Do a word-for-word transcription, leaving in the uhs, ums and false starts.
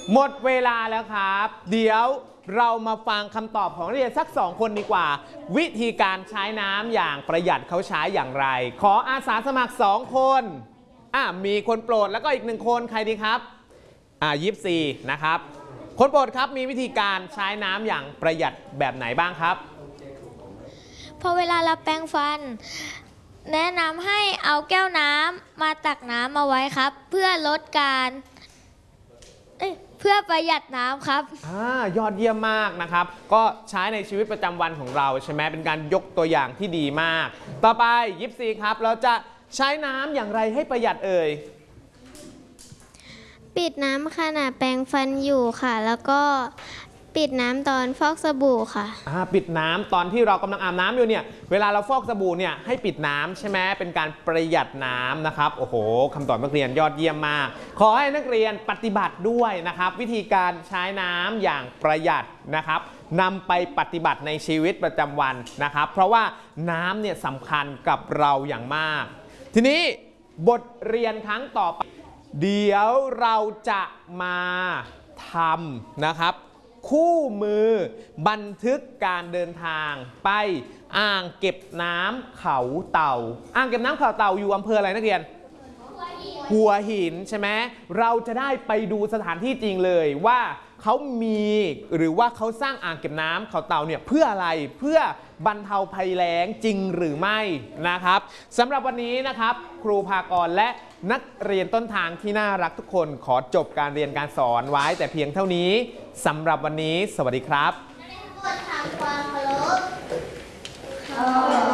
หมดเวลาแล้วครับเดี๋ยวเรามาฟังคำตอบของนักเรียนสักสองคนดีกว่าวิธีการใช้น้ำอย่างประหยัดเขาใช้อย่างไรขออาสาสมัครสองคนอ่ะมีคนโปรดแล้วก็อีกหนึ่งคนใครดีครับอ่ะยิปซีนะครับคนโปรดครับมีวิธีการใช้น้ำอย่างประหยัดแบบไหนบ้างครับพอเวลาเราแปรงฟันแนะนำให้เอาแก้วน้ำมาตักน้ำมาไว้ครับเพื่อลดการเพื่อประหยัดน้ำครับอ่ายอดเยี่ยมมากนะครับก็ใช้ในชีวิตประจำวันของเราใช่ไหมเป็นการยกตัวอย่างที่ดีมากต่อไปยิปซีครับเราจะใช้น้ำอย่างไรให้ประหยัดเอ่ยปิดน้ำขณะแปรงฟันอยู่ค่ะแล้วก็ปิดน้ำตอนฟอกสบู่ค่ะอ่าปิดน้ำตอนที่เรากำลังอาบน้ำอยู่เนี่ยเวลาเราฟอกสบู่เนี่ยให้ปิดน้ำใช่ไหมเป็นการประหยัดน้ำนะครับโอ้โหคำตอบนักเรียนยอดเยี่ยมมากขอให้นักเรียนปฏิบัติด้วยนะครับวิธีการใช้น้ำอย่างประหยัดนะครับนำไปปฏิบัติในชีวิตประจำวันนะครับเพราะว่าน้ำเนี่ยสำคัญกับเราอย่างมากทีนี้บทเรียนครั้งต่อไปเดี๋ยวเราจะมาทำนะครับคู่มือบันทึกการเดินทางไปอ่างเก็บน้ำเขาเต่าอ่างเก็บน้ำเขาเต่าอยู่อำเภออะไรนักเรียนหัวหินใช่ไหมเราจะได้ไปดูสถานที่จริงเลยว่าเขามีหรือว่าเขาสร้างอ่างเก็บน้ำเขาเต่าเนี่ยเพื่ออะไรเพื่อบรรเทาภัยแล้งจริงหรือไม่นะครับสำหรับวันนี้นะครับครูภากรและนักเรียนต้นทางที่น่ารักทุกคนขอจบการเรียนการสอนไว้แต่เพียงเท่านี้สำหรับวันนี้สวัสดีครับนักเรียนทุกคนทำความเคารพ